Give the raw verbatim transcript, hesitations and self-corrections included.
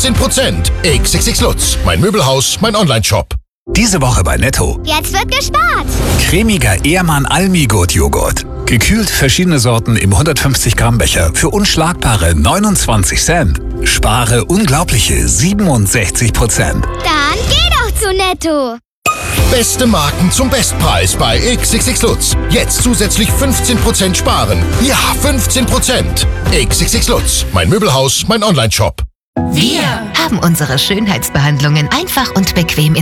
fünfzehn Prozent. X X X Lutz, mein Möbelhaus, mein Onlineshop. Diese Woche bei Netto. Jetzt wird gespart. Cremiger Ehrmann Almigurt Joghurt. Gekühlt verschiedene Sorten im hundertfünfzig Gramm Becher für unschlagbare neunundzwanzig Cent. Spare unglaubliche siebenundsechzig Prozent. Dann geh doch zu Netto. Beste Marken zum Bestpreis bei X X X Lutz. Jetzt zusätzlich fünfzehn Prozent sparen. Ja, fünfzehn Prozent. X X X Lutz, mein Möbelhaus, mein Onlineshop. Wir haben unsere Schönheitsbehandlungen einfach und bequem in